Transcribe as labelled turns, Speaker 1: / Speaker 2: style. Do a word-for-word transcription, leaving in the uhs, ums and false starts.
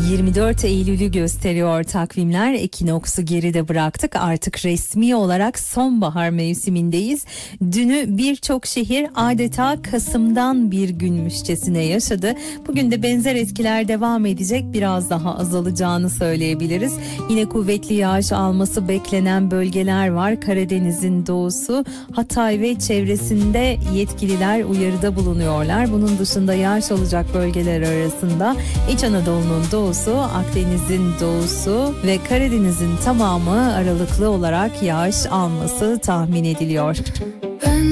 Speaker 1: yirmi dört Eylül'ü gösteriyor takvimler. Ekinoksu geride bıraktık. Artık resmi olarak sonbahar mevsimindeyiz. Dünü birçok şehir adeta Kasım'dan bir günmüşçesine yaşadı. Bugün de benzer etkiler devam edecek. Biraz daha azalacağını söyleyebiliriz. Yine kuvvetli yağış alması beklenen bölgeler var. Karadeniz'in doğusu, Hatay ve çevresinde yetkililer uyarıda bulunuyorlar. Bunun dışında yağış olacak bölgeler arasında İç Anadolu'nun doğusu, Akdeniz'in doğusu ve Karadeniz'in tamamı aralıklı olarak yağış alması tahmin ediliyor.